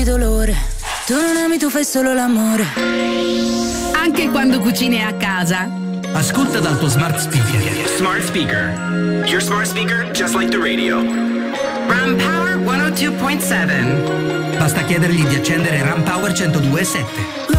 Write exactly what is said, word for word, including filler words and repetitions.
dolore. Tu non ami, tu fai solo l'amore. Anche quando cucini a casa. Ascolta dal tuo smart speaker. Smart speaker. Your smart speaker just like the radio. Ram Power centodue point sette. Basta chiedergli di accendere Ram Power centodue e sette.